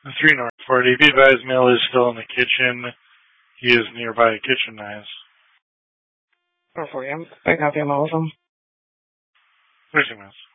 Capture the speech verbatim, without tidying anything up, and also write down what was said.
three North forty. Be advised, mail is still in the kitchen. He is nearby kitchen knives. four forty. I'm picking up your mail with him. Where's your mouse?